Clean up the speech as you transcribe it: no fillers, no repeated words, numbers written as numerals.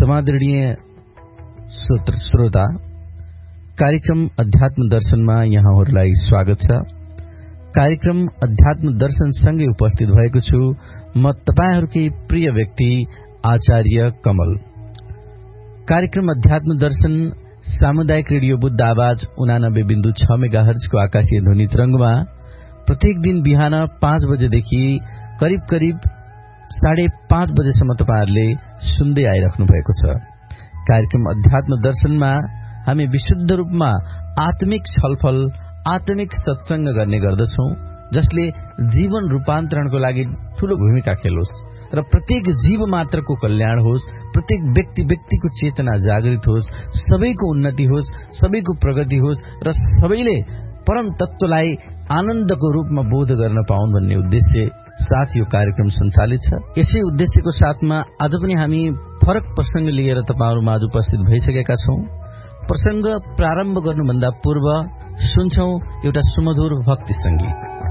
समादरणीय श्रोता, कार्यक्रम अध्यात्म दर्शनमा यहाँहरूलाई स्वागत छ। कार्यक्रम अध्यात्म दर्शन सँगै उपस्थित भएको छु म तपाईहरुकै प्रिय व्यक्ति आचार्य कमल। कार्यक्रम अध्यात्म दर्शन सामुदायिक रेडियो बुद्ध आवाज 89.6 मेगाहर्ज को आकाशीय ध्वनि तरंगमा प्रत्येक दिन बिहान 5 बजेदेखि करिब 5:30 बजेसम्म तपाईहरुले सुन्दै आइराख्नु भएको छ। कार्यक्रम अध्यात्म दर्शनमा हामी विशुद्ध रूपमा आत्मिक छलफल, आत्मिक सत्संग गर्ने गर्दछौं, जसले जीवन रूपान्तरणको लागि ठूलो भूमिका खेलोस् र प्रत्येक जीव मात्रको कल्याण होस्, प्रत्येक व्यक्तिको चेतना जागृत होस्, सबैको उन्नति होस्, सबैको प्रगति होस् र सबैले परम तत्वलाई आनन्दको रूपमा बोध गर्न पाउन् भन्ने उद्देश्य साथ यो कार्यक्रम सञ्चालित छ। यसै उद्देश्यको साथमा आज पनि हामी फरक प्रसंग लिएर तपाईहरुमा उपस्थित भइसकेका छौं। प्रसंग प्रारम्भ गर्नुभन्दा पूर्व सुन्छौं एउटा सुमधुर भक्ति संगीत।